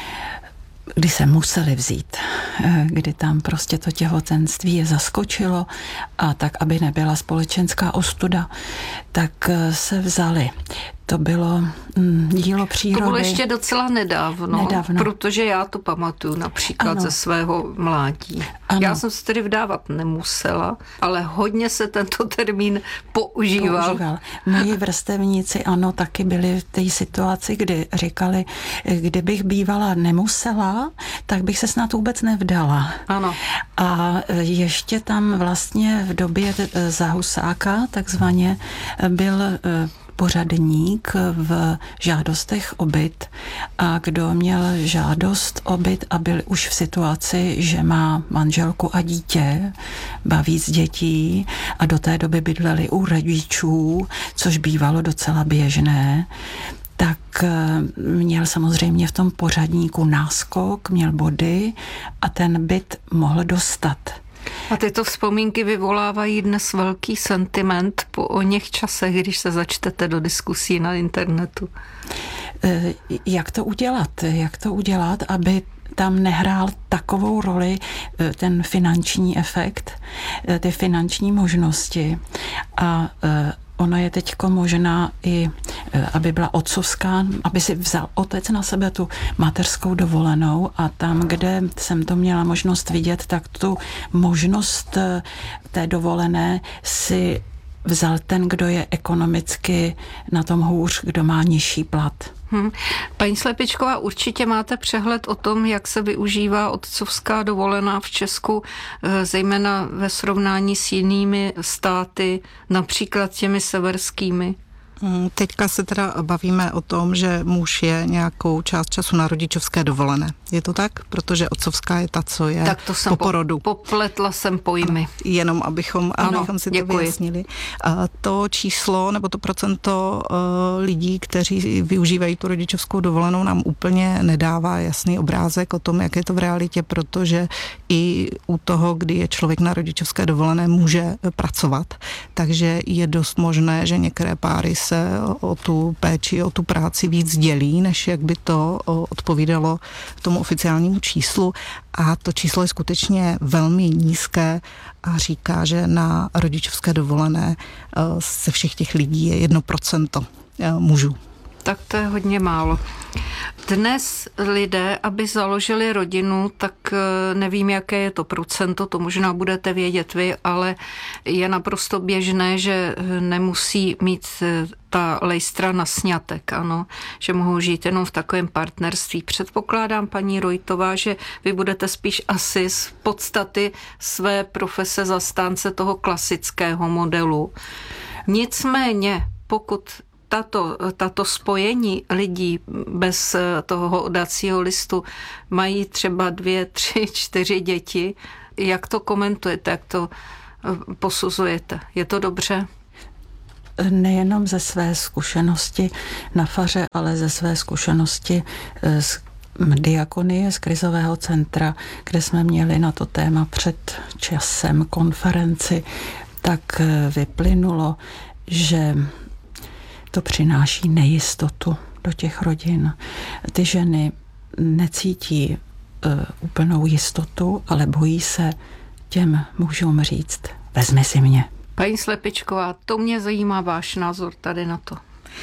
kdy se museli vzít, kdy tam prostě to těhotenství je zaskočilo a tak, aby nebyla společenská ostuda, tak se vzali. To bylo mm, dílo přírody. To bylo ještě docela nedávno, nedávno. Protože já to pamatuju například ano. ze svého mládí. Ano. Já jsem se tedy vdávat nemusela, ale hodně se tento termín používal. používal. Moji vrstevníci ano, taky byli v té situaci, kdy říkali, kdybych bývala nemusela, tak bych se snad vůbec nevdala. Ano. A ještě tam vlastně v době za Husáka takzvaně byl pořadník v žádostech o byt a kdo měl žádost o byt a byl už v situaci, že má manželku a dítě, baví s dětí a do té doby bydleli u rodičů, což bývalo docela běžné, tak měl samozřejmě v tom pořadníku náskok, měl body a ten byt mohl dostat. A tyto vzpomínky vyvolávají dnes velký sentiment po o něch časech, když se začtete do diskusí na internetu. Jak to udělat? Jak to udělat, aby tam nehrál takovou roli ten finanční efekt, ty finanční možnosti a ona je teďko možná i, aby byla otcovská, aby si vzal otec na sebe tu mateřskou dovolenou a tam, kde jsem to měla možnost vidět, tak tu možnost té dovolené si vzal ten, kdo je ekonomicky na tom hůř, kdo má nižší plat. Hmm. Paní Slepičková, určitě máte přehled o tom, jak se využívá otcovská dovolená v Česku, zejména ve srovnání s jinými státy, například těmi severskými. Teďka se teda bavíme o tom, že muž je nějakou část času na rodičovské dovolené. Je to tak? Protože otcovská je ta, co je tak to jsem po porodu. Popletla jsem pojmy. Ano, jenom abychom, ano, abychom si děkuji. To vyjasnili. A to číslo nebo to procento uh, lidí, kteří využívají tu rodičovskou dovolenou, nám úplně nedává jasný obrázek o tom, jak je to v realitě, protože i u toho, kdy je člověk na rodičovské dovolené, může pracovat. Takže je dost možné, že některé páry se o tu péči, o tu práci víc dělí, než jak by to odpovídalo tomu tomu oficiálnímu číslu a to číslo je skutečně velmi nízké a říká, že na rodičovské dovolené ze všech těch lidí je jedno procento mužů. Tak to je hodně málo. Dnes lidé, aby založili rodinu, tak nevím, jaké je to procento, to možná budete vědět vy, ale je naprosto běžné, že nemusí mít ta lejstra na sňatek, ano, že mohou žít jenom v takovém partnerství. Předpokládám, paní Rojtová, že vy budete spíš asi z podstaty své profese zastánce toho klasického modelu. Nicméně, pokud Tato, tato spojení lidí bez toho oddacího listu mají třeba dvě, tři, čtyři děti. Jak to komentujete, jak to posuzujete? Je to dobře? Nejenom ze své zkušenosti na faře, ale ze své zkušenosti z diakonie, z krizového centra, kde jsme měli na to téma před časem konferenci, tak vyplynulo, že to přináší nejistotu do těch rodin. Ty ženy necítí uh, úplnou jistotu, ale bojí se těm mužům říct, vezmi si mě. Paní Slepičková, to mě zajímá váš názor tady na to.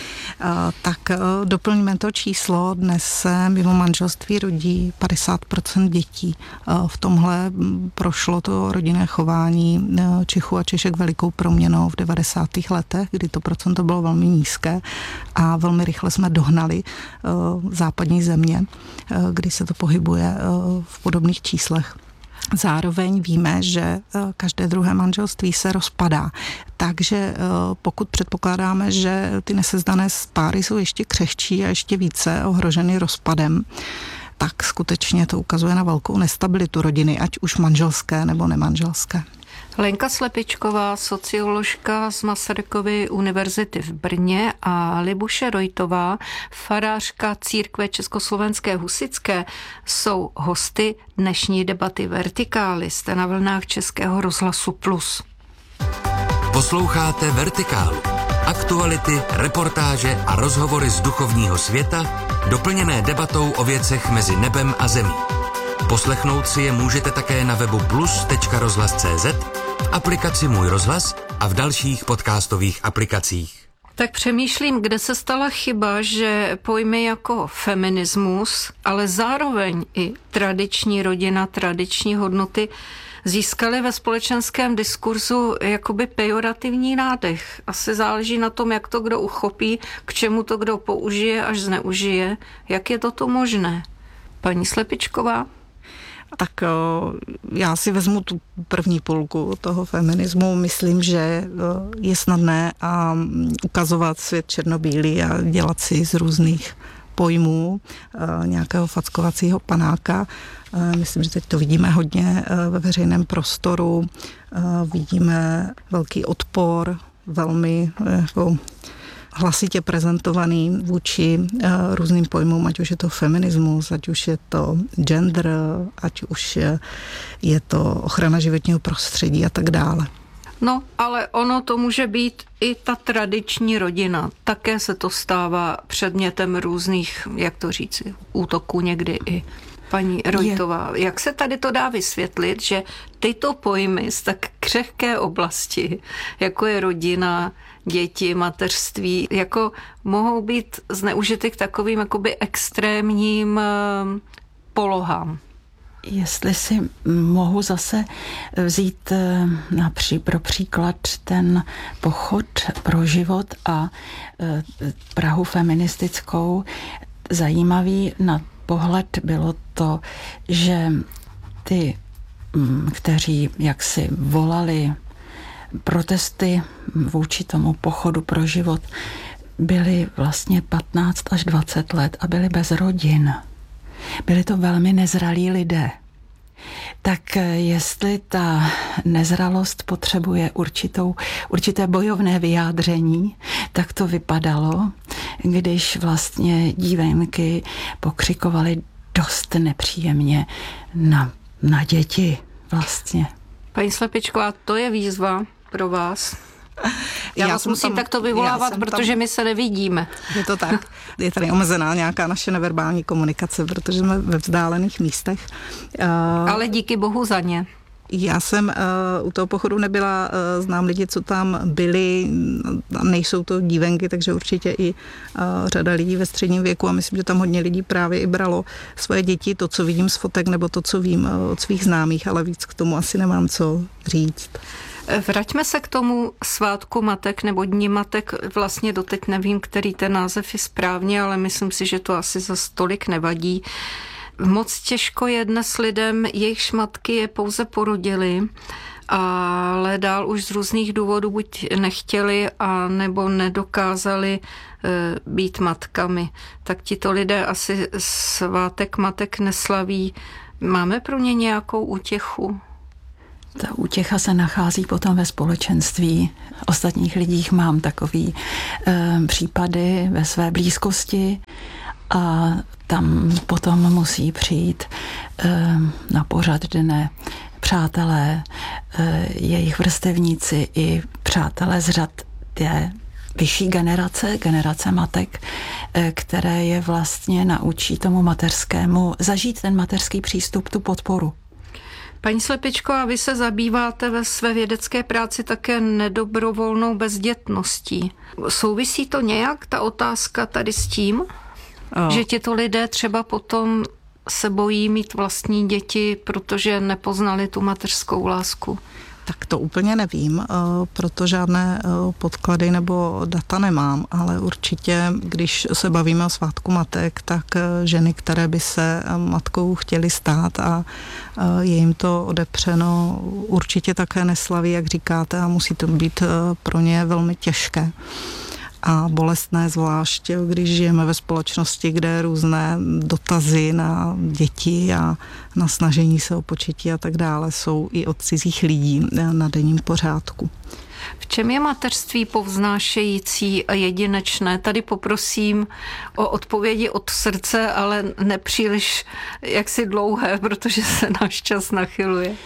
Tak doplňme to číslo. Dnes se mimo manželství rodí padesát procent dětí. V tomhle prošlo to rodinné chování Čechů a Češek velikou proměnou v devadesátých letech, kdy to procento bylo velmi nízké a velmi rychle jsme dohnali západní země, kdy se to pohybuje v podobných číslech. Zároveň víme, že každé druhé manželství se rozpadá. Takže pokud předpokládáme, že ty nesezdané páry jsou ještě křehčí a ještě více ohroženy rozpadem, tak skutečně to ukazuje na velkou nestabilitu rodiny, ať už manželské nebo nemanželské. Lenka Slepičková, socioložka z Masarykovy univerzity v Brně a Libuše Rojtová, farářka církve Československé husitské, jsou hosty dnešní debaty Vertikály. Jste na vlnách Českého rozhlasu Plus. Posloucháte Vertikálu. Aktuality, reportáže a rozhovory z duchovního světa, doplněné debatou o věcech mezi nebem a zemí. Poslechnout si je můžete také na webu plus tečka rozhlas tečka cé zet, v aplikaci Můj rozhlas a v dalších podcastových aplikacích. Tak přemýšlím, kde se stala chyba, že pojmy jako feminismus, ale zároveň i tradiční rodina, tradiční hodnoty získaly ve společenském diskurzu jakoby pejorativní nádech. Asi záleží na tom, jak to kdo uchopí, k čemu to kdo použije až zneužije. Jak je toto možné? Paní Slepičková? Tak já si vezmu tu první půlku toho feminismu. Myslím, že je snadné a ukazovat svět černobílý a dělat si z různých pojmů nějakého fackovacího panáka. Myslím, že teď to vidíme hodně ve veřejném prostoru. Vidíme velký odpor, velmi jako hlasitě prezentovaný vůči uh, různým pojmům, ať už je to feminismus, ať už je to gender, ať už je, je to ochrana životního prostředí a tak dále. No, ale ono to může být i ta tradiční rodina. Také se to stává předmětem různých, jak to říci, útoků někdy i. Paní Rojtová, jak se tady to dá vysvětlit, že tyto pojmy z tak křehké oblasti, jako je rodina, děti, mateřství, jako mohou být zneužity k takovým jakoby extrémním polohám? Jestli si mohu zase vzít napří, pro příklad ten pochod pro život a Prahu feministickou, zajímavý na pohled bylo to, že ty, kteří jaksi volali protesty vůči tomu pochodu pro život, byli vlastně patnáct až dvacet let a byli bez rodin. Byli to velmi nezralí lidé. Tak jestli ta nezralost potřebuje určitou, určité bojovné vyjádření, tak to vypadalo, když vlastně dívenky pokřikovaly dost nepříjemně na, na děti vlastně. Paní Slepičková, to je výzva pro vás? Já, já vás musím tam, takto vyvolávat, protože tam, my se nevidíme. Je to tak. Je tady omezená nějaká naše neverbální komunikace, protože jsme ve vzdálených místech. Uh, Ale díky bohu za ně. Já jsem uh, u toho pochodu nebyla, uh, znám lidi, co tam byli, nejsou to dívenky, takže určitě i uh, řada lidí ve středním věku a myslím, že tam hodně lidí právě i bralo svoje děti, to, co vidím z fotek, nebo to, co vím uh, od svých známých, ale víc k tomu asi nemám co říct. Vraťme se k tomu svátku matek nebo dní matek, vlastně doteď nevím, který ten název je správně, ale myslím si, že to asi za stolik nevadí. Moc těžko je dnes lidem, jejichž matky je pouze porodili, ale dál už z různých důvodů buď nechtěli a nebo nedokázali e, být matkami. Tak tito lidé asi svátek matek neslaví. Máme pro ně nějakou útěchu? Ta útěcha se nachází potom ve společenství ostatních lidí. Mám takový e, případy ve své blízkosti a tam potom musí přijít e, na pořad dne přátelé, e, jejich vrstevníci i přátelé z řad té vyšší generace, generace matek, e, které je vlastně naučí tomu mateřskému zažít ten mateřský přístup, tu podporu. Paní Slepičko, a vy se zabýváte ve své vědecké práci také nedobrovolnou bezdětností. Souvisí to nějak, ta otázka tady s tím? Oh. Že tito lidé třeba potom se bojí mít vlastní děti, protože nepoznali tu mateřskou lásku? Tak to úplně nevím, proto žádné podklady nebo data nemám, ale určitě, když se bavíme o svátku matek, tak ženy, které by se matkou chtěly stát a je jim to odepřeno, určitě také neslaví, jak říkáte, a musí to být pro ně velmi těžké a bolestné, zvlášť když žijeme ve společnosti, kde různé dotazy na děti a na snažení se o početí a tak dále jsou i od cizích lidí na denním pořádku. V čem je mateřství povznášející a jedinečné? Tady poprosím o odpovědi od srdce, ale nepříliš jaksi dlouhé, protože se náš čas nachyluje.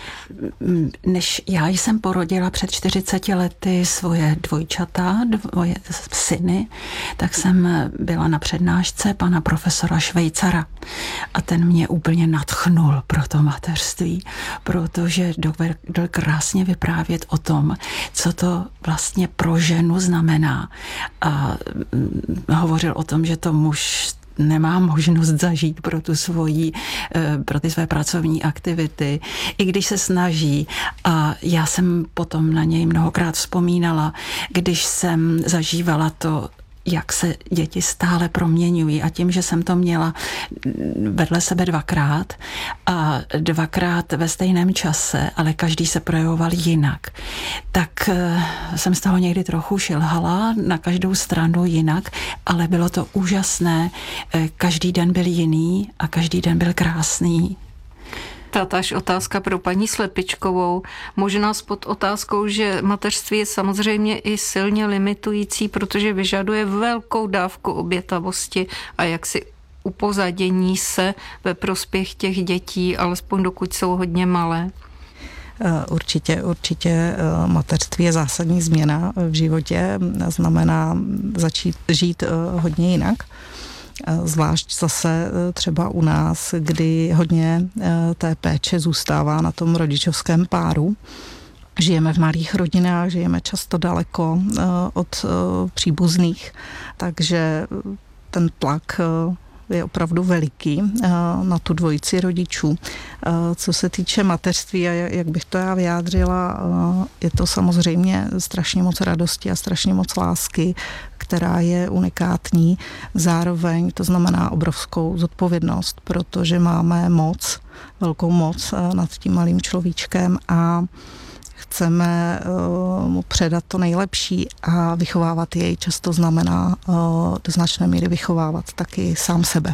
Než já jsem porodila před čtyřiceti lety svoje dvojčata, dvoje syny, tak jsem byla na přednášce pana profesora Švejcara a ten mě úplně nadchnul pro to mateřství, protože dovedl krásně vyprávět o tom, co to vlastně pro ženu znamená. A hovořil o tom, že to muž nemá možnost zažít pro tu svoji, pro ty své pracovní aktivity, i když se snaží. A já jsem potom na něj mnohokrát vzpomínala, když jsem zažívala to, jak se děti stále proměňují a tím, že jsem to měla vedle sebe dvakrát a dvakrát ve stejném čase, ale každý se projevoval jinak, tak jsem z toho někdy trochu šilhala na každou stranu jinak, ale bylo to úžasné. Každý den byl jiný a každý den byl krásný. Tatáž otázka pro paní Slepičkovou. Možná s pod otázkou, že mateřství je samozřejmě i silně limitující, protože vyžaduje velkou dávku obětavosti a jaksi upozadění se ve prospěch těch dětí, alespoň dokud jsou hodně malé. Určitě, určitě mateřství je zásadní změna v životě, znamená začít žít hodně jinak. Zvlášť zase třeba u nás, kdy hodně té péče zůstává na tom rodičovském páru. Žijeme v malých rodinách, žijeme často daleko od příbuzných, takže ten tlak je opravdu veliký na tu dvojici rodičů. Co se týče mateřství a jak bych to já vyjádřila, je to samozřejmě strašně moc radosti a strašně moc lásky, která je unikátní. Zároveň to znamená obrovskou zodpovědnost, protože máme moc, velkou moc nad tím malým človíčkem a chceme mu předat to nejlepší a vychovávat jej často znamená do značné míry vychovávat taky sám sebe.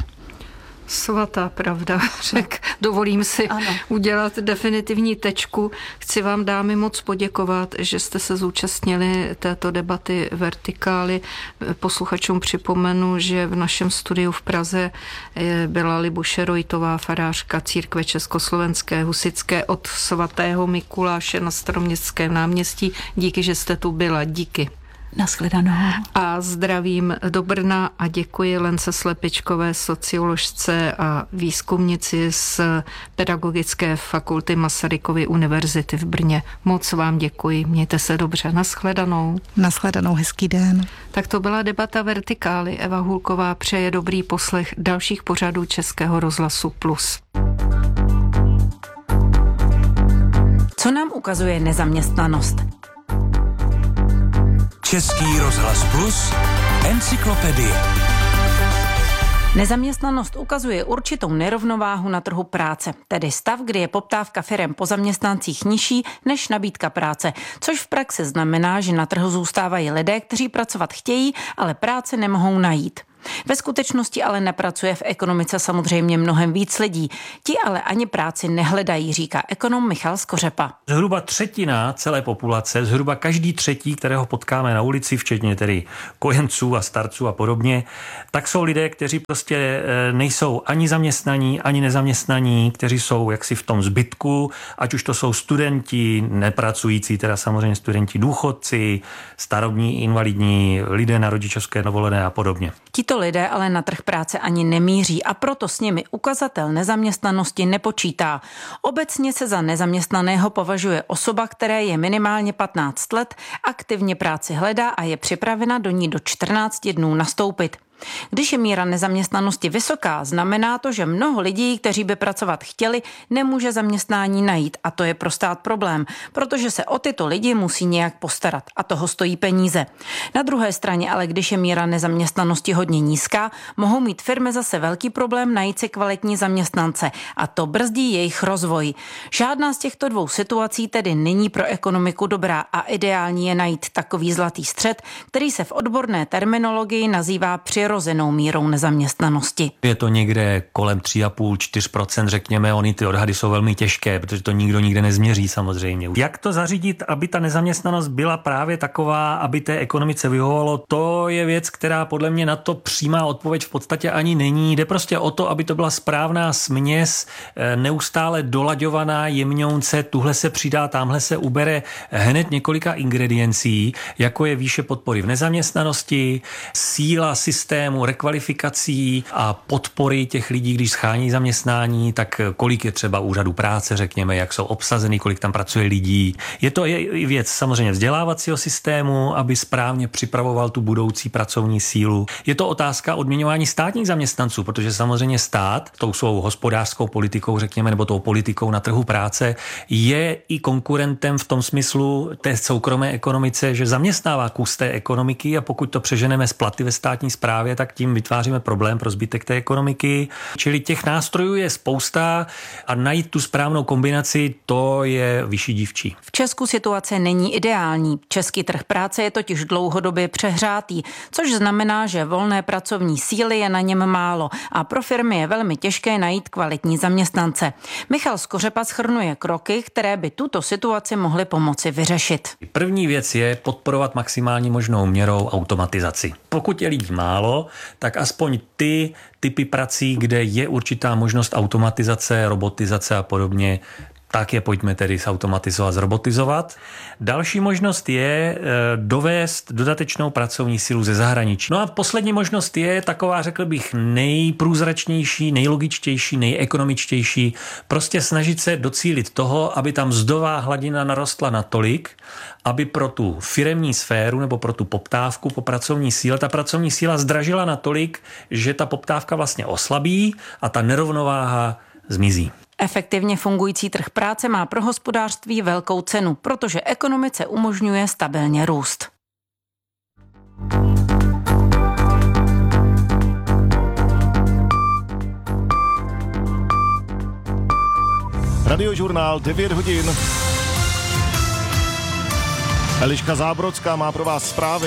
Svatá pravda, řek. Dovolím si ano. udělat definitivní tečku. Chci vám, dámy, moc poděkovat, že jste se zúčastnili této debaty Vertikály. Posluchačům připomenu, že v našem studiu v Praze byla Libuše Rojtová, farářka církve československé husitské od svatého Mikuláše na Staroměstském náměstí. Díky, že jste tu byla. Díky. Nashledanou. A zdravím do Brna a děkuji Lence Slepičkové, socioložce a výzkumnici z Pedagogické fakulty Masarykovy univerzity v Brně. Moc vám děkuji, mějte se dobře, nashledanou. Nashledanou, hezký den. Tak to byla debata Vertikály. Eva Hulková přeje dobrý poslech dalších pořadů Českého rozhlasu Plus. Co nám ukazuje nezaměstnanost? Český rozhlas Plus, encyklopedie. Nezaměstnanost ukazuje určitou nerovnováhu na trhu práce, tedy stav, kdy je poptávka firem po zaměstnancích nižší než nabídka práce, což v praxi znamená, že na trhu zůstávají lidé, kteří pracovat chtějí, ale práce nemohou najít. Ve skutečnosti ale nepracuje v ekonomice samozřejmě mnohem víc lidí. Ti ale ani práci nehledají, říká ekonom Michal Skořepa. Zhruba třetina celé populace, zhruba každý třetí, kterého potkáme na ulici, včetně tedy kojenců a starců a podobně, tak jsou lidé, kteří prostě nejsou ani zaměstnaní, ani nezaměstnaní, kteří jsou jaksi v tom zbytku, ať už to jsou studenti, nepracující, teda samozřejmě studenti, důchodci, starobní, invalidní, lidé na rodičovské dovolené a podobně. Tito lidé ale na trh práce ani nemíří a proto s nimi ukazatel nezaměstnanosti nepočítá. Obecně se za nezaměstnaného považuje osoba, které je minimálně patnáct let, aktivně práci hledá a je připravena do ní do čtrnácti dnů nastoupit. Když je míra nezaměstnanosti vysoká, znamená to, že mnoho lidí, kteří by pracovat chtěli, nemůže zaměstnání najít a to je pro stát problém, protože se o tyto lidi musí nějak postarat a toho stojí peníze. Na druhé straně ale, když je míra nezaměstnanosti hodně nízká, mohou mít firmy zase velký problém najít si kvalitní zaměstnance a to brzdí jejich rozvoj. Žádná z těchto dvou situací tedy není pro ekonomiku dobrá a ideální je najít takový zlatý střed, který se v odborné terminologii nazývá přirozený rozenou mírou nezaměstnanosti. Je to někde kolem tři a půl až čtyři procenta, řekněme, oni ty odhady jsou velmi těžké, protože to nikdo nikde nezměří samozřejmě. Jak to zařídit, aby ta nezaměstnanost byla právě taková, aby té ekonomice vyhovovalo, to je věc, která podle mě na to přímá odpověď v podstatě ani není. Jde prostě o to, aby to byla správná směs, neustále dolaďovaná, jemňounce, tuhle se přidá, tamhle se ubere hned několika ingrediencí, jako je výše podpory v nezaměstnanosti, síla systému, rekvalifikací a podpory těch lidí, když schání zaměstnání, tak kolik je třeba úřadů práce, řekněme, jak jsou obsazeny, kolik tam pracuje lidí. Je to i věc samozřejmě vzdělávacího systému, aby správně připravoval tu budoucí pracovní sílu. Je to otázka odměňování státních zaměstnanců, protože samozřejmě stát tou svou hospodářskou politikou, řekněme, nebo tou politikou na trhu práce je i konkurentem v tom smyslu té soukromé ekonomice, že zaměstnává kus té ekonomiky a pokud to přeženeme z platy ve státní správě, tak tím vytváříme problém pro zbytek té ekonomiky. Čili těch nástrojů je spousta a najít tu správnou kombinaci, to je vyšší dívčí. V Česku situace není ideální. Český trh práce je totiž dlouhodobě přehrátý, což znamená, že volné pracovní síly je na něm málo a pro firmy je velmi těžké najít kvalitní zaměstnance. Michal Skořepa shrnuje kroky, které by tuto situaci mohly pomoci vyřešit. První věc je podporovat maximální možnou měrou automatizaci. Pokud je lidí málo, tak aspoň ty typy prací, kde je určitá možnost automatizace, robotizace a podobně, tak je pojďme tedy zautomatizovat, zrobotizovat. Další možnost je e, dovést dodatečnou pracovní sílu ze zahraničí. No a poslední možnost je taková, řekl bych, nejprůzračnější, nejlogičtější, nejekonomičtější. Prostě snažit se docílit toho, aby tam mzdová hladina narostla natolik, aby pro tu firemní sféru nebo pro tu poptávku po pracovní síle ta pracovní síla zdražila natolik, že ta poptávka vlastně oslabí a ta nerovnováha zmizí. Efektivně fungující trh práce má pro hospodářství velkou cenu, protože ekonomice umožňuje stabilně růst. Radiožurnál devět hodin. Eliška Zábrodská má pro vás zprávy.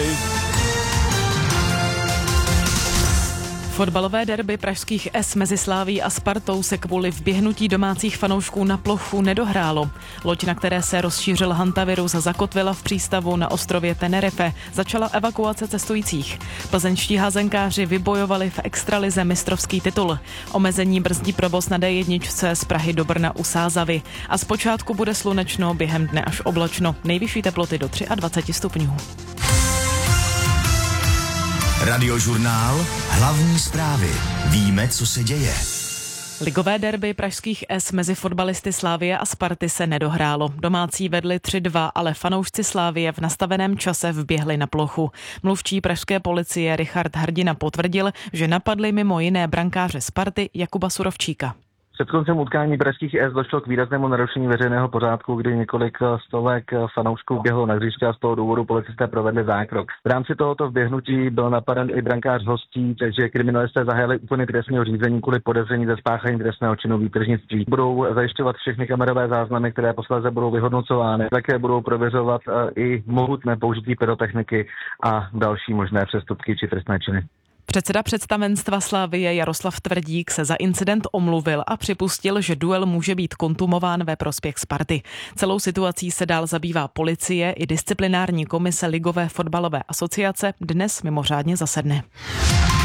Fotbalové derby pražských S mezi Sláví a Spartou se kvůli vběhnutí domácích fanoušků na plochu nedohrálo. Loď, na které se rozšířil hantavirus, zakotvila v přístavu na ostrově Tenerife. Začala evakuace cestujících. Plzeňští házenkáři vybojovali v extralize mistrovský titul. Omezení brzdí provoz na D jedna z Prahy do Brna u Sázavy. A zpočátku bude slunečno, během dne až oblačno. Nejvyšší teploty do dvacet tři stupňů. Radiožurnál Hlavní zprávy. Víme, co se děje. Ligové derby pražských S mezi fotbalisty Slavie a Sparty se nedohrálo. Domácí vedli tři dva, ale fanoušci Slavie v nastaveném čase vběhli na plochu. Mluvčí pražské policie Richard Hrdina potvrdil, že napadli mimo jiné brankáře Sparty Jakuba Surovčíka. Před koncem utkání pražských S došlo k výraznému narušení veřejného pořádku, kdy několik stovek fanoušků běhlo na hřiště a z toho důvodu policisté provedli zákrok. V rámci tohoto vběhnutí byl napaden i brankář hostí, takže kriminalisté zahájili úplný trestního řízení kvůli podezření ze spáchání trestného činu výtržnictví. Budou zajišťovat všechny kamerové záznamy, které posléze budou vyhodnocovány. Také budou prověřovat i mohutné použití pyrotechniky a další možné přestupky či trestné činy. Předseda představenstva Slavie Jaroslav Tvrdík se za incident omluvil a připustil, že duel může být kontumován ve prospěch Sparty. Celou situací se dál zabývá policie i disciplinární komise Ligové fotbalové asociace, dnes mimořádně zasedne.